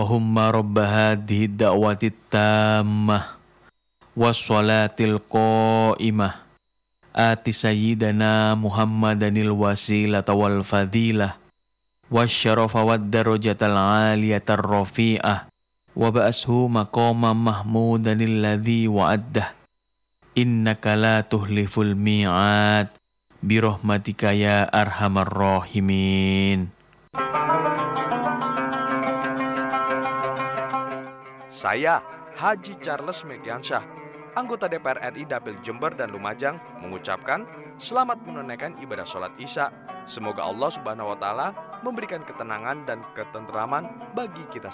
Allahumma rabba hadhihi da'wati tammah wassalatil qa'imah ati sayyidana Muhammadanil wasilata wal fadilah wasyarafa wad darajatal aliyatar rafi'ah wa ba'ashu maqama mahmudanil ladzi wa'addah innaka la tuhliful mi'ad birahmatika ya arhamar rahimin. Saya, Haji Charles Megiansyah, anggota DPR RI Dapil Jember dan Lumajang, mengucapkan selamat menunaikan ibadah sholat Isya. Semoga Allah Subhanahu wa Ta'ala memberikan ketenangan dan ketenteraman bagi kita